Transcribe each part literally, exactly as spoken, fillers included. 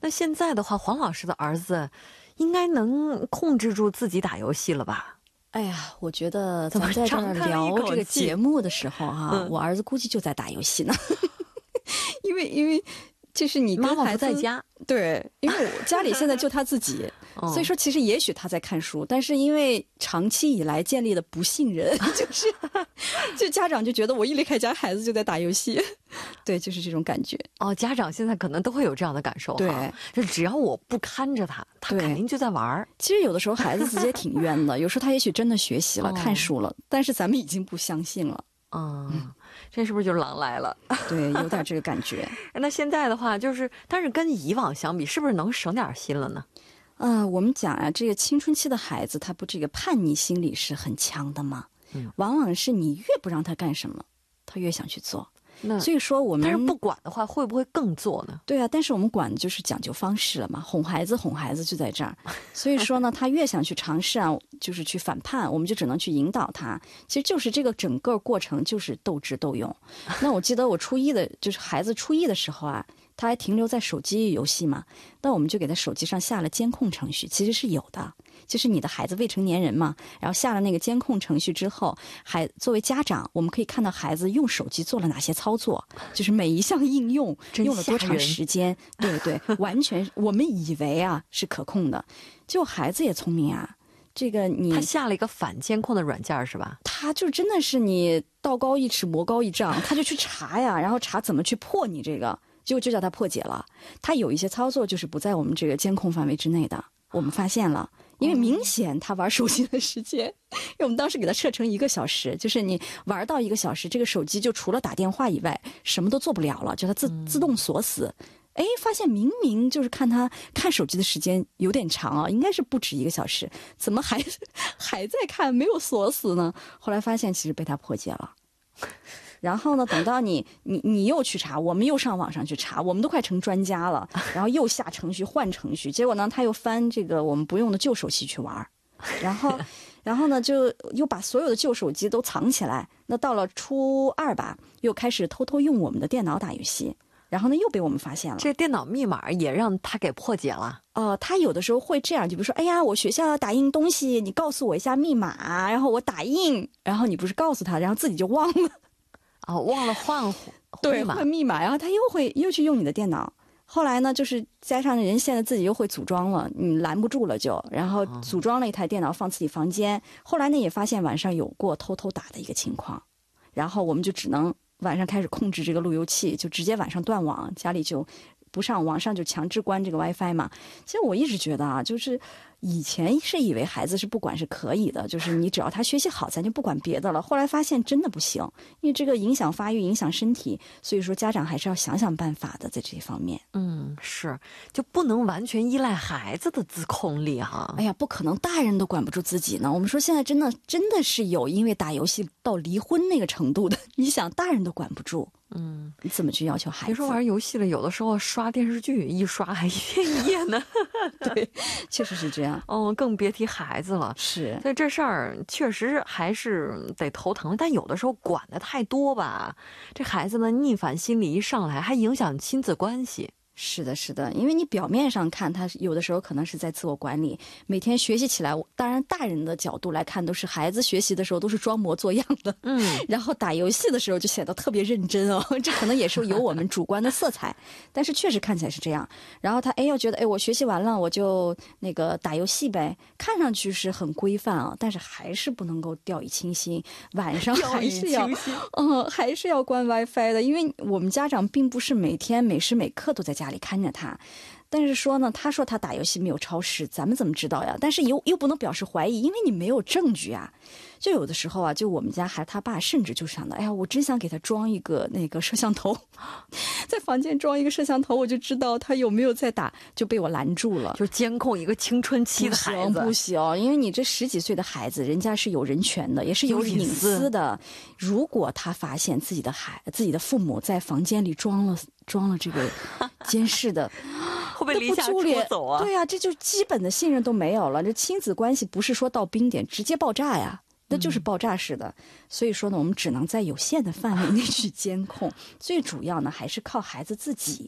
那现在的话，黄老师的儿子应该能控制住自己打游戏了吧？ 哎呀，我觉得咱在这儿聊这个节目的时候哈、啊，我儿子估计就在打游戏呢，因为因为就是你跟孩子妈妈不在家， 对，因为我家里现在就他自己，所以说其实也许他在看书，但是因为长期以来建立的不信任，就是就家长就觉得我一离开家，孩子就在打游戏，对，就是这种感觉。 哦，家长现在可能都会有这样的感受， 对， 就只要我不看着他，他肯定就在玩。 其实有的时候孩子自己也挺冤的，有时候他也许真的学习了、哦、看书了，但是咱们已经不相信了。 嗯，这是不是就是狼来了？ 对，有点这个感觉。 那现在的话，就是，但是跟以往相比，是不是能省点心了呢？ 呃，我们讲啊，这个青春期的孩子，他不这个叛逆心理是很强的嘛，嗯，往往是你越不让他干什么，他越想去做。 那所以说我们但是不管的话，会不会更做呢？ 对啊，但是我们管的就是讲究方式了嘛，哄孩子哄孩子就在这儿。所以说呢，他越想去尝试啊，就是去反叛，我们就只能去引导他。其实就是这个整个过程就是斗智斗勇。那我记得我初一的，就是孩子初一的时候啊，他还停留在手机游戏嘛，那我们就给他手机上下了监控程序，其实是有的。就是你的孩子未成年人嘛，然后下了那个监控程序之后，还作为家长，我们可以看到孩子用手机做了哪些操作，就是每一项应用用了多长时间，对对，完全我们以为啊是可控的，就孩子也聪明啊，这个你他下了一个反监控的软件是吧？ 他就真的是你道高一尺魔高一丈，他就去查呀，然后查怎么去破你这个，结果就叫他破解了。他有一些操作就是不在我们这个监控范围之内的，我们发现了。因为明显他玩手机的时间，因为我们当时给他设成一个小时，就是你玩到一个小时，这个手机就除了打电话以外，什么都做不了了，就它自自动锁死。哎，发现明明就是看他看手机的时间有点长啊，应该是不止一个小时，怎么还还在看，没有锁死呢？后来发现其实被他破解了。然后呢，等到你你你又去查，我们又上网上去查，我们都快成专家了，然后又下程序换程序，结果呢，他又翻这个我们不用的旧手机去玩，然后然后呢，就又把所有的旧手机都藏起来。那到了初二吧，又开始偷偷用我们的电脑打游戏，然后呢，又被我们发现了。 这电脑密码也让他给破解了。 哦、呃，他有的时候会这样，就比如说，哎呀，我学校要打印东西，你告诉我一下密码，然后我打印，然后你不是告诉他，然后自己就忘了。 哦，忘了换对换密码，然后他又会又去用你的电脑。后来呢，就是加上人现在自己又会组装了，你拦不住了就，然后组装了一台电脑放自己房间。后来呢，也发现晚上有过偷偷打的一个情况，然后我们就只能晚上开始控制这个路由器，就直接晚上断网，家里就不上网上就强制关这个 WiFi 嘛。其实我一直觉得啊，就是以前是以为孩子是不管是可以的，就是你只要他学习好，咱就不管别的了。后来发现真的不行，因为这个影响发育，影响身体，所以说家长还是要想想办法的，在这方面。 嗯，是，就不能完全依赖孩子的自控力哈。 哎呀，不可能，大人都管不住自己呢。我们说现在真的真的是有因为打游戏到离婚那个程度的，你想大人都管不住。嗯，你怎么去要求孩子？ 别说玩游戏了，有的时候刷电视剧一刷还一天一夜呢。 对，确实是这样。 哦，更别提孩子了。 是， 所以这事儿确实还是得头疼。但有的时候管得太多吧，这孩子的逆反心理一上来，还影响亲子关系。 是的，是的，因为你表面上看他有的时候可能是在自我管理，每天学习起来，当然大人的角度来看都是孩子学习的时候都是装模作样的，嗯，然后打游戏的时候就显得特别认真哦，这可能也是有我们主观的色彩，但是确实看起来是这样。然后他哎要觉得哎我学习完了我就那个打游戏呗，看上去是很规范啊，但是还是不能够掉以轻心，晚上还是要嗯还是要关 WiFi 的，因为我们家长并不是每天每时每刻都在家里看着他，但是说呢，他说他打游戏没有超时，咱们怎么知道呀？但是又又不能表示怀疑，因为你没有证据啊。就有的时候啊，就我们家孩子他爸甚至就想的，哎呀，我真想给他装一个那个摄像头，在房间装一个摄像头，我就知道他有没有在打，就被我拦住了。 就监控一个青春期的孩子， 不行，不行，因为你这十几岁的孩子，人家是有人权的，也是有隐私的。如果他发现自己的孩、自己的父母在房间里装了装了这个监视的。 会被离家出走啊？ 对呀、啊，这就基本的信任都没有了。这亲子关系不是说到冰点直接爆炸呀，那就是爆炸式的。嗯、所以说呢，我们只能在有限的范围内去监控。最主要呢，还是靠孩子自己，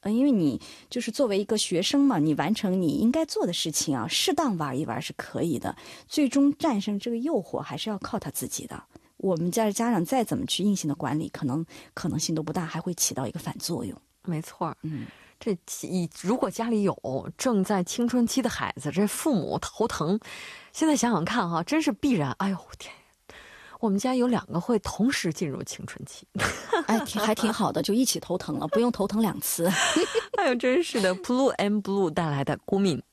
呃，因为你就是作为一个学生嘛，你完成你应该做的事情啊，适当玩一玩是可以的，最终战胜这个诱惑还是要靠他自己的。我们家的家长再怎么去硬性的管理，可能可能性都不大，还会起到一个反作用。 没错， 嗯， 这如果家里有正在青春期的孩子，这父母头疼。现在想想看哈，真是必然。哎呦天！我们家有两个会同时进入青春期， 哎，挺还挺好的，就一起头疼了，不用头疼两次。 哎呦，真是的 ，Blue and Blue 带来的孤敏。